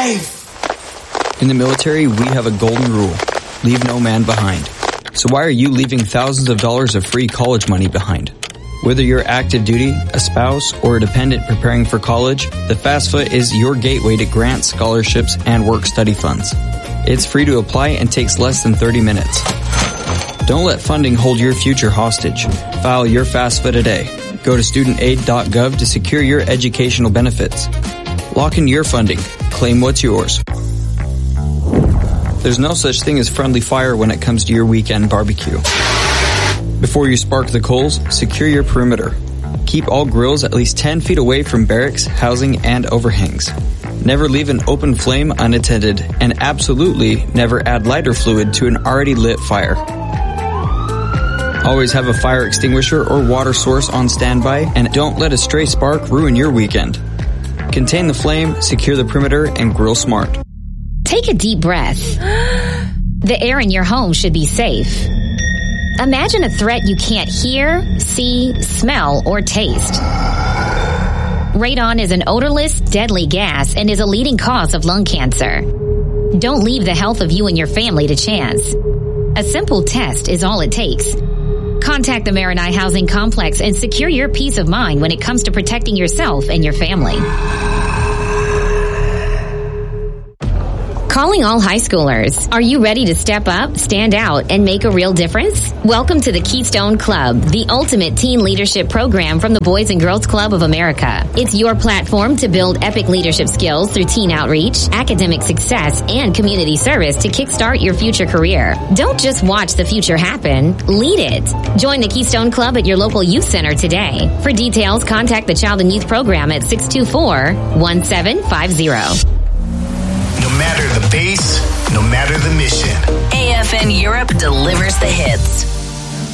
life. In the military, we have a golden rule. Leave no man behind. So why are you leaving thousands of dollars of free college money behind? Whether you're active duty, a spouse, or a dependent preparing for college, the FastFoot is your gateway to grants, scholarships, and work-study funds. It's free to apply and takes less than 30 minutes. Don't let funding hold your future hostage. File your FastFoot today. Go to studentaid.gov to secure your educational benefits. Lock in your funding. Claim what's yours. There's no such thing as friendly fire when it comes to your weekend barbecue. Before you spark the coals, secure your perimeter. Keep all grills at least 10 feet away from barracks, housing, and overhangs. Never leave an open flame unattended, and absolutely never add lighter fluid to an already lit fire. Always have a fire extinguisher or water source on standby, and don't let a stray spark ruin your weekend. Contain the flame, secure the perimeter, and grill smart. Take a deep breath. The air in your home should be safe. Imagine a threat you can't hear, see, smell, or taste. Radon is an odorless, deadly gas and is a leading cause of lung cancer. Don't leave the health of you and your family to chance. A simple test is all it takes. Contact the Maranai Housing Complex and secure your peace of mind when it comes to protecting yourself and your family. Calling all high schoolers. Are you ready to step up, stand out, and make a real difference? Welcome to the Keystone Club, the ultimate teen leadership program from the Boys and Girls Club of America. It's your platform to build epic leadership skills through teen outreach, academic success, and community service to kickstart your future career. Don't just watch the future happen, lead it. Join the Keystone Club at your local youth center today. For details, contact the Child and Youth Program at 624-1750. No matter the base, no matter the mission. AFN Europe delivers the hits.